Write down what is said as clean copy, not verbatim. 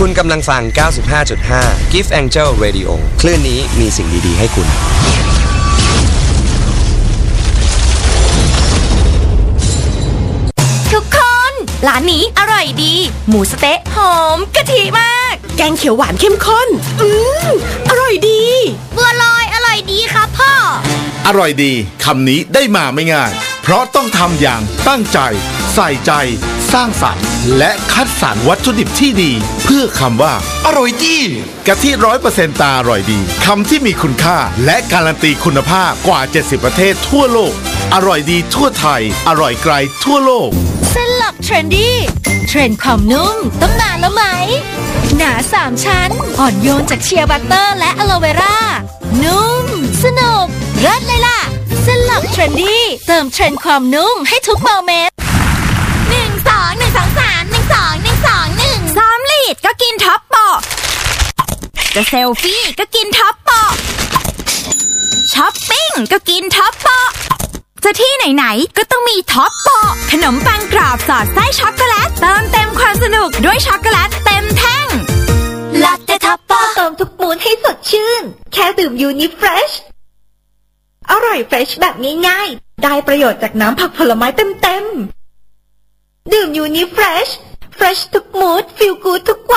คุณกำลังฟัง 95.5 Gift Angel Radio คลื่นนี้มีสิ่งดีๆให้คุณทุกคนร้านนี้อร่อยดีหมูสะเต๊ะหอมกะทิมากแกงเขียวหวานเข้มข้นอร่อยดีบัวลอยอร่อยดีครับพ่ออร่อยดีคำนี้ได้มาไม่ง่ายเพราะต้องทำอย่างตั้งใจใส่ใจสร้างสรรค์และคัดสรรวัตถุดิบที่ดีเพื่อคำว่าอร่อยดีกะทิ 100% ตาอร่อยดีคำที่มีคุณค่าและการันตีคุณภาพกว่า70ประเทศทั่วโลกอร่อยดีทั่วไทยอร่อยไกลทั่วโลกเส้นหลักเทรนดี้เทรนด์ความนุ่มต้องนานแล้วไหมหนา3ชั้นอ่อนโยนจากเชียร์บัตเตอร์และอะโลเวรานุ่มสนุกเลิศเลยล่ะเส้นหลักเทรนดี้เติมเทรนด์ความนุ่มให้ทุกโมเมนต์ซ้อมลีดก็กินท็อปโปะจะเซลฟี่ก็กินท็อปโปะช้อปปิ้งก็กินท็อปโปะจะที่ไหนๆก็ต้องมีท็อปโปะขนมปังกรอบสอดไส้ช็อกโกแลตเติมเต็มความสนุกด้วยช็อกโกแลตเต็มแท่งลาเต้ท็อปโปะเติมทุกมูนให้สดชื่นแค่ดื่มยูนิเฟรชอร่อยเฟรชแบบง่ายๆได้ประโยชน์จากน้ำผักผลไม้เต็มๆดื่มยูนิเฟรชทุกมูดฟีลกู๊ดทุกวัน